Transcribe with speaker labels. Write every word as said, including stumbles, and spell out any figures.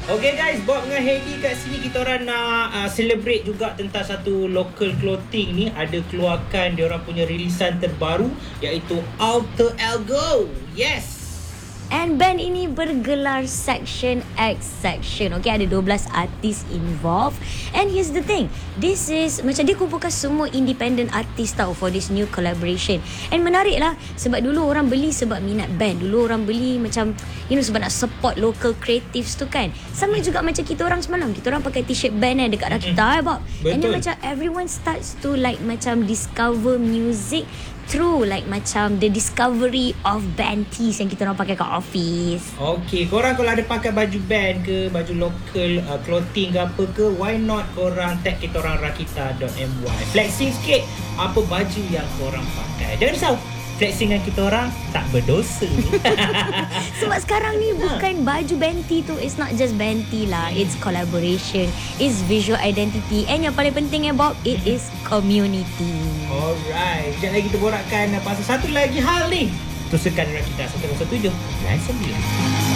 Speaker 1: Okay guys, Bob dengan Heidi kat sini kita orang nak uh, celebrate juga tentang satu local clothing ni. Ada keluarkan dia orang punya rilisan terbaru iaitu Alter Ego. Yes.
Speaker 2: And band ini bergelar Section X Section. Okay, ada dua belas artis involved. And here's the thing, this is macam dia kumpulkan semua independent artis tau for this new collaboration. And menarik lah, sebab dulu orang beli sebab minat band. Dulu orang beli macam, you know, sebab nak support local creatives tu kan. Sama juga macam kita orang semalam, kita orang pakai t-shirt band kan dekat Rakita, eh Bob. And then macam everyone starts to like macam discover music through like macam the discovery of band tees yang kita orang pakai kat office.
Speaker 1: Okay, korang kalau ada pakai baju band ke, baju local uh, clothing ke apa ke, why not korang tag kita orang rakita dot my. Flexing sikit apa baju yang korang pakai. Jangan risau, flexing dengan kita orang tak berdosa.
Speaker 2: Sebab sekarang ni bukan baju Benti tu, it's not just Benti lah, it's collaboration, it's visual identity, and yang paling penting eh Bob, it is community.
Speaker 1: Alright, sekejap lagi kita borakkan pasal satu lagi hal ni. Tusukan Rakita seratus tujuh dan sembilan.